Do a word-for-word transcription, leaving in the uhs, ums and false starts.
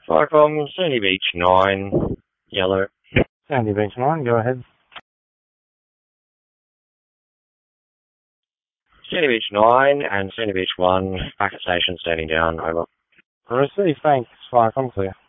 Viacom, Sandy Beach nine, yellow. Sandy Beach nine, go ahead. Sandy Beach nine and Sandy Beach one, packet station standing down, over. Receive, thanks, Viacom, clear.